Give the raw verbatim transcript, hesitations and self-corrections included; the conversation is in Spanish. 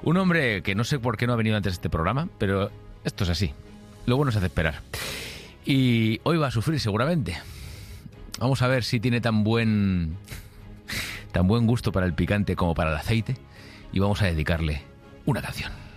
Un hombre que no sé por qué no ha venido antes a este programa, pero esto es así. Lo bueno se hace esperar. Y hoy va a sufrir seguramente. Vamos a ver si tiene tan buen, tan buen gusto para el picante como para el aceite. Y vamos a dedicarle una canción.